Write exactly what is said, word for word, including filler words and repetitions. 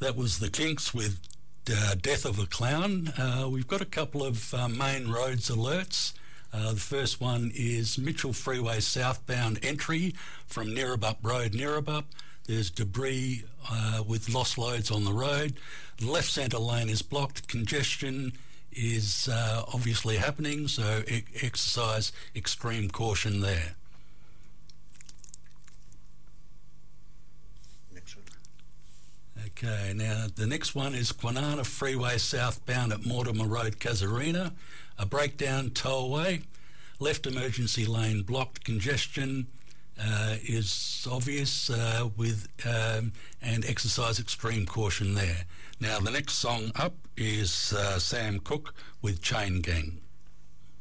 That was the Kinks with uh, Death of a Clown. Uh, we've got a couple of uh, main roads alerts. Uh, the first one is Mitchell Freeway southbound entry from Neerabup Road, Neerabup. There's debris uh, with lost loads on the road. The left centre lane is blocked. Congestion is uh, obviously happening, so e- exercise extreme caution there. Next one. Okay, now the next one is Kwinana Freeway southbound at Mortimer Road, Casuarina. A breakdown tollway. Left emergency lane blocked. Congestion uh, is obvious uh, with um, and exercise extreme caution there. Now the next song up is uh, Sam Cooke with Chain Gang.